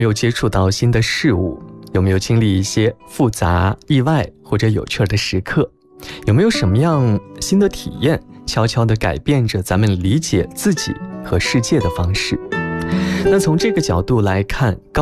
没有接触到新的事物？有没有经历一些复杂、意外或者有趣的时刻？有没有什么样新的体验，悄悄地改变着咱们理解自己和世界的方式？那从这个角度来看，